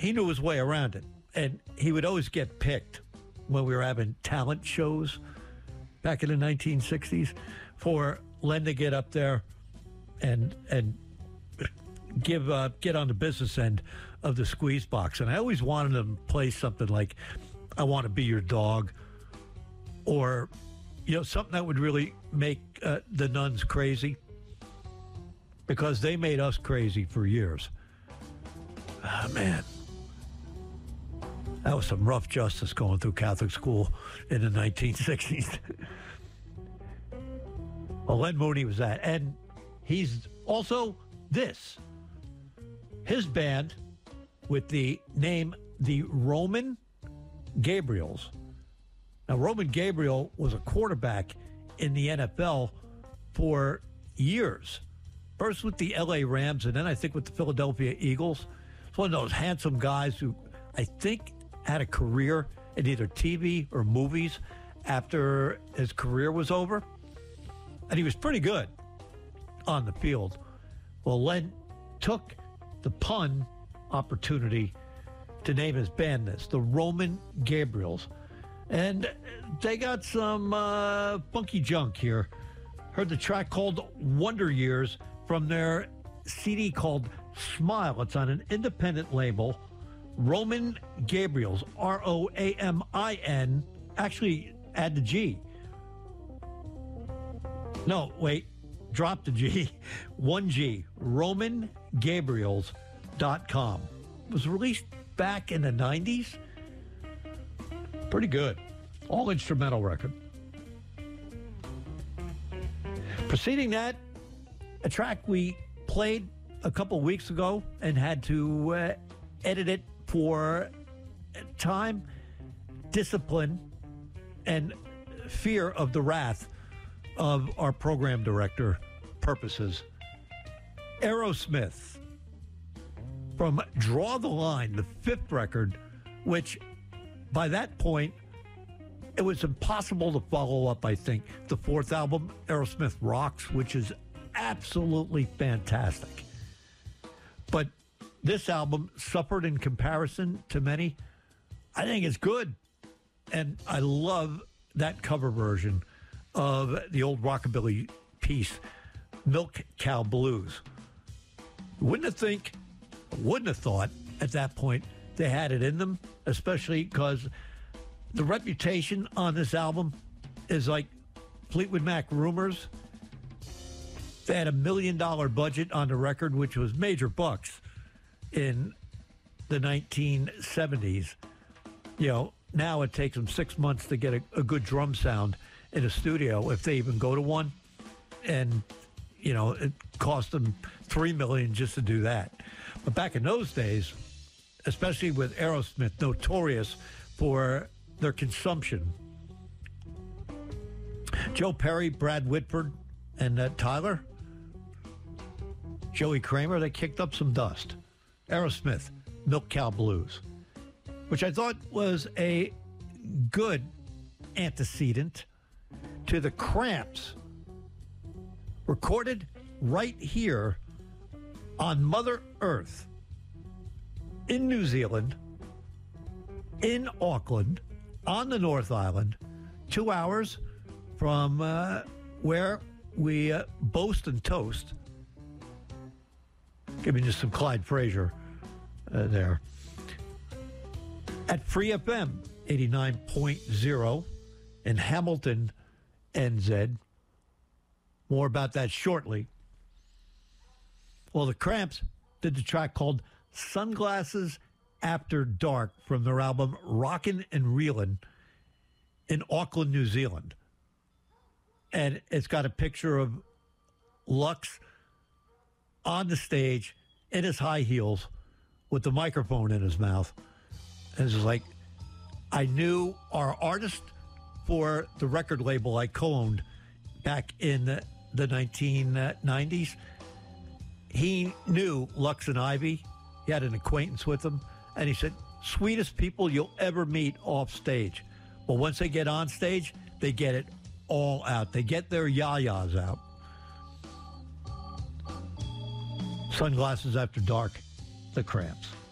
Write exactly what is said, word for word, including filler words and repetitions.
he knew his way around it. And he would always get picked when we were having talent shows back in the nineteen sixties for Len to get up there and and give uh, get on the business end of the squeeze box. And I always wanted him to play something like I Want to Be Your Dog, or, you know, something that would really make uh, the nuns crazy, because they made us crazy for years. Ah, man. That was some rough justice going through Catholic school in the nineteen sixties. Well, Len Mooney was that. And he's also this. His band, with the name the Roman Gabriels. Now, Roman Gabriel was a quarterback in the N F L for years. First with the L A Rams, and then I think with the Philadelphia Eagles. It's one of those handsome guys who I think had a career in either T V or movies after his career was over. And he was pretty good on the field. Well, Len took the pun opportunity to name his band this, the Roman Gabriels. And they got some uh, funky junk here. Heard the track called Wonder Years from their C D called Smile. It's on an independent label. Roman Gabriels, R O A M I N. Actually, add the G. No, wait. Drop the G. One G. Roman Gabriels dot com. It was released back in the nineties. Pretty good. All instrumental record. Preceding that, a track we played a couple weeks ago and had to uh, edit it for time, discipline, and fear of the wrath of our program director purposes. Aerosmith from Draw the Line, the fifth record, which by that point, it was impossible to follow up, I think, the fourth album, Aerosmith Rocks, which is absolutely fantastic. But this album suffered in comparison to many. I think it's good. And I love that cover version of the old rockabilly piece, Milk Cow Blues. Wouldn't have think, wouldn't have thought at that point they had it in them, especially because the reputation on this album is like Fleetwood Mac Rumors. They had a million dollar budget on the record, which was major bucks in the nineteen seventies. You know, now it takes them six months to get a, a good drum sound in a studio, if they even go to one. And, you know, it cost them three million dollars just to do that. But back in those days, especially with Aerosmith, notorious for their consumption. Joe Perry, Brad Whitford, and uh, Tyler, Joey Kramer, they kicked up some dust. Aerosmith, Milk Cow Blues, which I thought was a good antecedent to the Cramps, recorded right here on Mother Earth in New Zealand, in Auckland, on the North Island, two hours from uh, where we uh, boast and toast. Giving you some Clyde Frazier uh, there. At Free F M, eighty-nine point oh in Hamilton, N Z. More about that shortly. Well, the Cramps did the track called Sunglasses After Dark from their album Rockin' and Reelin' in Auckland, New Zealand. And it's got a picture of Lux on the stage in his high heels with the microphone in his mouth. And it's just like, I knew our artist for the record label I co-owned back in the, the nineteen nineties. He knew Lux and Ivy. He had an acquaintance with them. And he said, sweetest people you'll ever meet off stage. But once they get on stage, they get it all out. They get their yayas out. Sunglasses After Dark, the Cramps.